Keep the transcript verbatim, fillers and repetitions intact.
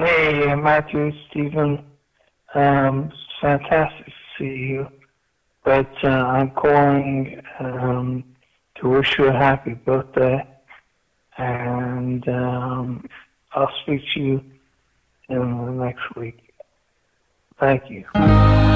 Hey, Matthew, Stephen. Um, it's fantastic to see you. But uh, I'm calling um, to wish you a happy birthday. And um, I'll speak to you in the next week. Thank you.